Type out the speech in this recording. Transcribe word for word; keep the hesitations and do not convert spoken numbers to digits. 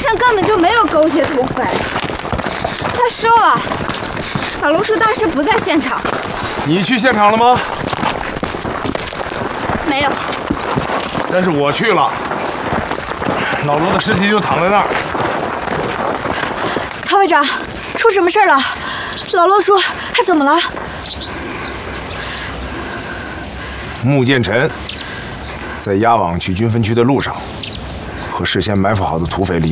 上根本就没有勾结土匪。他说了，老罗叔当时不在现场。 你去现场了吗？ 没有。 但是我去了，老罗的尸体就躺在那儿。 唐会长，出什么事了？老罗叔他怎么了？ 穆建臣在押往去军分区的路上，和事先埋伏好的土匪李